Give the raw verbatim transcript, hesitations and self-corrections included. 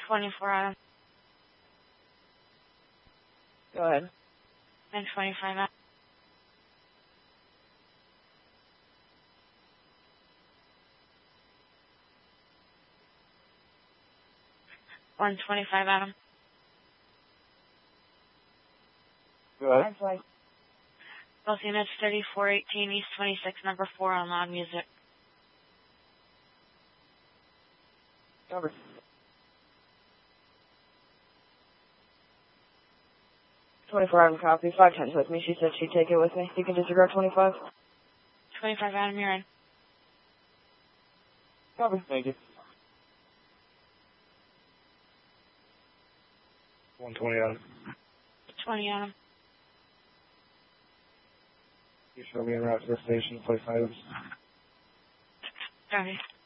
twenty-four, Adam. Go ahead. And twenty-five, Adam. one twenty-five, Adam. Go ahead. Both units, thirty-four eighteen, East twenty-six, number four on loud music. Cover. twenty-four, Adam, copy. five ten's with me. She said she'd take it with me. You can disregard twenty-five. twenty-five, Adam, you're in. Copy. Thank you. one twenty, Adam. twenty, Adam. You show me en route to the station, place items. Copy.